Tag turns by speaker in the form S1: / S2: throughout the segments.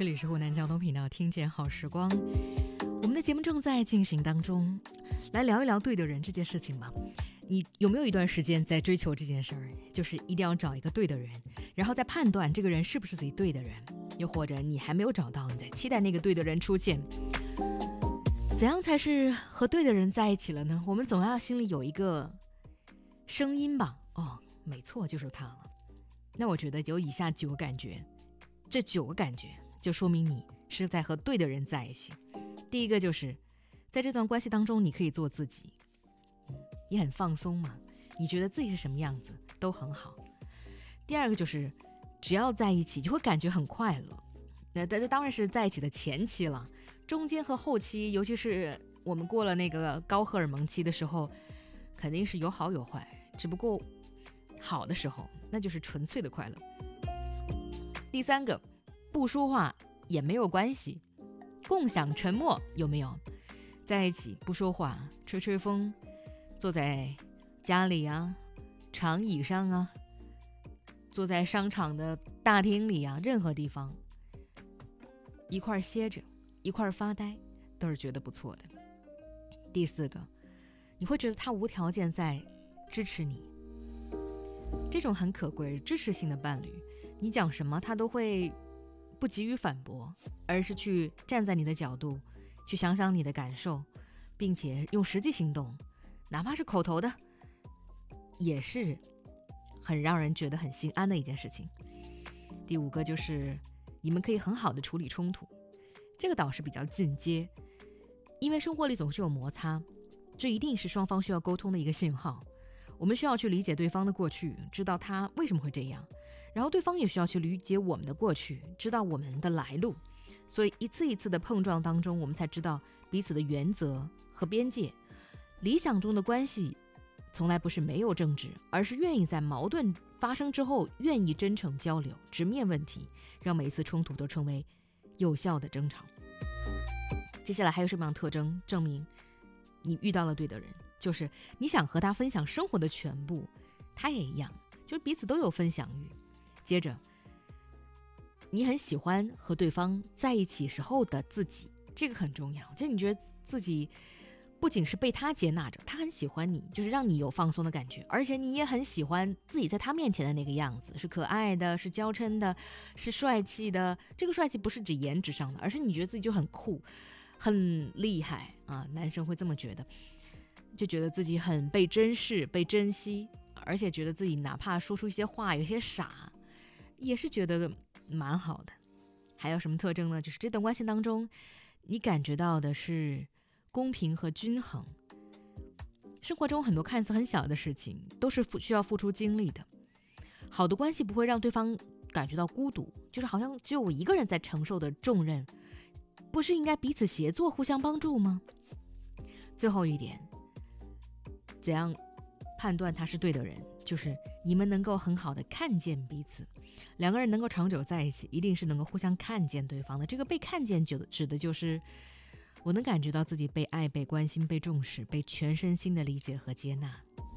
S1: 这里是湖南交通频道听见好时光，我们的节目正在进行当中，来聊一聊对的人这件事情吧。你有没有一段时间在追求这件事儿，就是一定要找一个对的人，然后再判断这个人是不是自己对的人，又或者你还没有找到，你在期待那个对的人出现。怎样才是和对的人在一起了呢？我们总要心里有一个声音吧。没错，就是他了。那我觉得有以下9个感觉，这9个感觉就说明你是在和对的人在一起。第一个就是在这段关系当中你可以做自己，你很放松嘛，你觉得自己是什么样子都很好。第二个就是只要在一起就会感觉很快乐，那这当然是在一起的前期了，中间和后期，尤其是我们过了那个高荷尔蒙期的时候，肯定是有好有坏，只不过好的时候那就是纯粹的快乐。第三个，不说话也没有关系，共享沉默，有没有？在一起不说话，吹吹风，坐在家里啊，长椅上啊，坐在商场的大厅里啊，任何地方一块歇着，一块发呆，都是觉得不错的。第四个，你会觉得他无条件在支持你，这种很可贵支持性的伴侣，你讲什么他都会不急于反驳，而是去站在你的角度去想想你的感受，并且用实际行动，哪怕是口头的，也是很让人觉得很心安的一件事情。第五个就是你们可以很好的处理冲突，这个倒是比较进阶，因为生活里总是有摩擦，这一定是双方需要沟通的一个信号。我们需要去理解对方的过去，知道他为什么会这样，然后对方也需要去理解我们的过去，知道我们的来路。所以一次一次的碰撞当中，我们才知道彼此的原则和边界。理想中的关系从来不是没有争执，而是愿意在矛盾发生之后愿意真诚交流，直面问题，让每一次冲突都成为有效的争吵。接下来还有什么样的特征证明你遇到了对的人？就是你想和他分享生活的全部，他也一样，就是彼此都有分享欲。接着你很喜欢和对方在一起时候的自己，这个很重要，就是你觉得自己不仅是被他接纳着，他很喜欢你，就是让你有放松的感觉，而且你也很喜欢自己在他面前的那个样子，是可爱的，是娇嗔的，是帅气的。这个帅气不是指颜值上的，而是你觉得自己就很酷很厉害啊，男生会这么觉得，就觉得自己很被珍视被珍惜，而且觉得自己哪怕说出一些话有些傻，也是觉得蛮好的。还有什么特征呢？就是这段关系当中你感觉到的是公平和均衡。生活中很多看似很小的事情都是需要付出精力的，好的关系不会让对方感觉到孤独，就是好像只有我一个人在承受的重任，不是应该彼此协作互相帮助吗？最后一点，怎样判断他是对的人，就是你们能够很好的看见彼此。两个人能够长久在一起，一定是能够互相看见对方的。这个被看见指的就是我能感觉到自己被爱被关心被重视，被全身心的理解和接纳。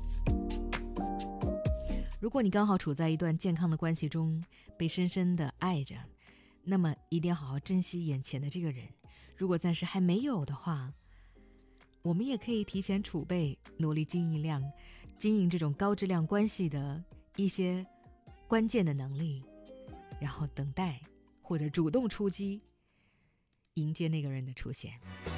S1: 如果你刚好处在一段健康的关系中，被深深的爱着，那么一定要好好珍惜眼前的这个人。如果暂时还没有的话，我们也可以提前储备，努力经营这种高质量关系的一些关键的能力，然后等待或者主动出击，迎接那个人的出现。